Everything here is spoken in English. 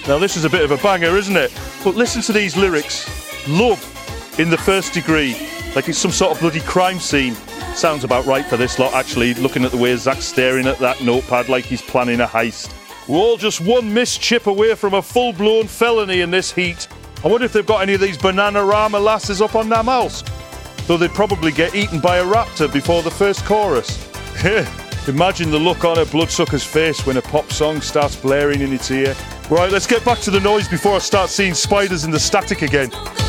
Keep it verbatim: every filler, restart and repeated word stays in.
Now this is a bit of a banger, isn't it? But listen to these lyrics. Love in the first degree. Like it's some sort of bloody crime scene. Sounds about right for this lot, actually, looking at the way Zach's staring at that notepad like he's planning a heist. We're all just one missed chip away from a full-blown felony in this heat. I wonder if they've got any of these Bananarama lasses up on Namalsk. Though they'd probably get eaten by a raptor before the first chorus. Imagine the look on a bloodsucker's face when a pop song starts blaring in its ear. Right, let's get back to the noise before I start seeing spiders in the static again.